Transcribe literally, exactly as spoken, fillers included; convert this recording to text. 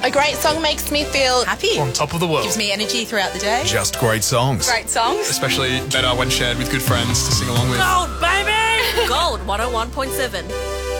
A great song makes me feel Happy. On top of the world. Gives me energy throughout the day. Just great songs. great songs. Especially better when shared with good friends to sing along with. Gold, baby! Gold one oh one point seven.